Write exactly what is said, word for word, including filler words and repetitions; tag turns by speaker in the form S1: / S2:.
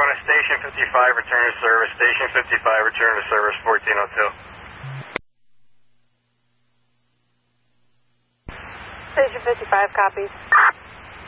S1: Daytona, Station fifty-five, return to service. Station fifty-five, return to service, fourteen oh two.
S2: Station fifty-five, copies.